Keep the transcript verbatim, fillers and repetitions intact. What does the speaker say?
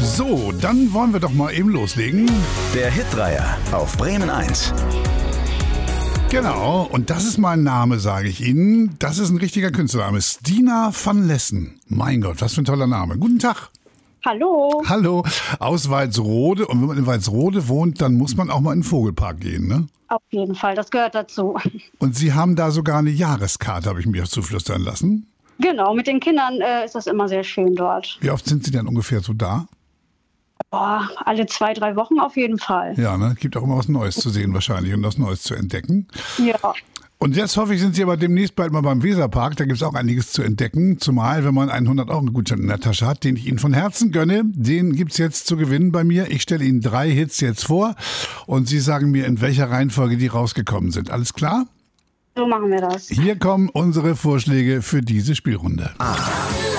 So, dann wollen wir doch mal eben loslegen. Der Hitdreier auf Bremen eins. Genau, und das ist mein Name, sage ich Ihnen. Das ist ein richtiger Künstlername. Stina van Lessen. Mein Gott, was für ein toller Name. Guten Tag. Hallo. Hallo, aus Walsrode. Und wenn man in Walsrode wohnt, dann muss man auch mal in den Vogelpark gehen, ne? Auf jeden Fall, das gehört dazu. Und Sie haben da sogar eine Jahreskarte, habe ich mir zuflüstern lassen. Genau, mit den Kindern äh, ist das immer sehr schön dort. Wie oft sind Sie denn ungefähr so da? Boah, alle zwei, drei Wochen auf jeden Fall. Ja, ne? Gibt auch immer was Neues zu sehen wahrscheinlich und was Neues zu entdecken. Ja. Und jetzt hoffe ich, sind Sie aber demnächst bald mal beim Weserpark. Da gibt es auch einiges zu entdecken. Zumal, wenn man einen hundert-Euro-Gutschein in der Tasche hat, den ich Ihnen von Herzen gönne. Den gibt es jetzt zu gewinnen bei mir. Ich stelle Ihnen drei Hits jetzt vor. Und Sie sagen mir, in welcher Reihenfolge die rausgekommen sind. Alles klar? So machen wir das. Hier kommen unsere Vorschläge für diese Spielrunde. A.